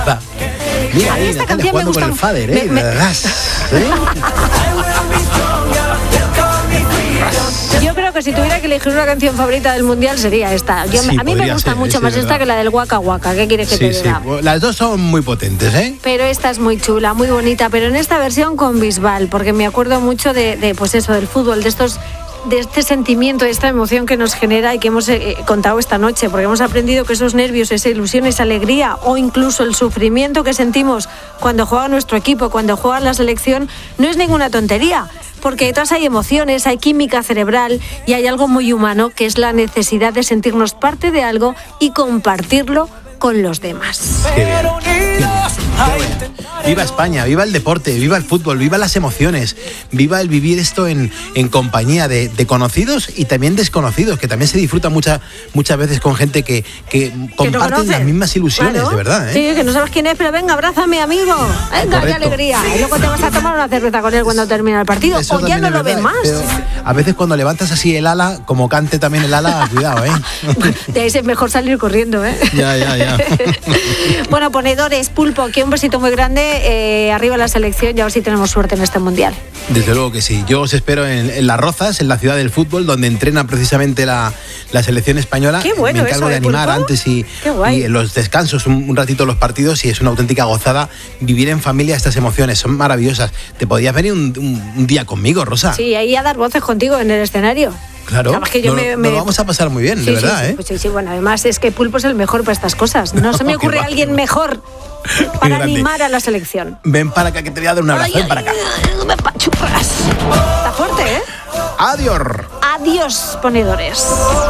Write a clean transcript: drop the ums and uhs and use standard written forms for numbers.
Mira, ahí esta Natalia canción me jugando gusta. con el fader, ¿eh? Yo creo que si tuviera que elegir una canción favorita del Mundial sería esta. Sí, a mí me gusta mucho más esta que la del Waka Waka. ¿Qué quieres que te diga? Sí. Las dos son muy potentes, ¿eh? Pero esta es muy chula, muy bonita, pero en esta versión con Bisbal, porque me acuerdo mucho de pues eso, del fútbol, de este sentimiento, de esta emoción que nos genera y que hemos contado esta noche, porque hemos aprendido que esos nervios, esa ilusión, esa alegría o incluso el sufrimiento que sentimos cuando juega nuestro equipo, cuando juega la selección, no es ninguna tontería, porque detrás hay emociones, hay química cerebral y hay algo muy humano, que es la necesidad de sentirnos parte de algo y compartirlo con los demás. Qué bien. Viva España, viva el deporte, viva el fútbol, viva las emociones, viva el vivir esto en compañía de conocidos y también desconocidos, que también se disfruta muchas veces con gente que comparten las mismas ilusiones, claro, de verdad, ¿eh? Sí, que no sabes quién es, pero venga, abrázame, amigo. Venga, correcto. Qué alegría. Y luego te vas a tomar una cerveza con él cuando termine el partido. Eso o ya no lo ves más. A veces cuando levantas así el ala, como cante también el ala, cuidado, ¿eh? De ahí es mejor salir corriendo, ¿eh? Ya. Bueno, ponedores, Pulpo, que un besito muy grande, arriba la selección y a ver si tenemos suerte en este Mundial. Desde luego que sí. Yo os espero en Las Rozas, en la ciudad del fútbol, donde entrena precisamente la selección española. Qué bueno. Me encargo de animar Pulpo antes y en los descansos un ratito los partidos, y es una auténtica gozada vivir en familia estas emociones, son maravillosas. ¿Te podías venir un día conmigo, Rosa? Sí, ahí a dar voces contigo en el escenario. Claro, que yo nos lo vamos a pasar muy bien, de verdad, ¿eh? Sí, bueno, además es que Pulpo es el mejor para estas cosas. No se me ocurre alguien mejor para animar a la selección. Ven para acá que te voy a dar un abrazo, ven para acá. Me pachurras. Está fuerte, ¿eh? Adiós. Adiós, ponedores.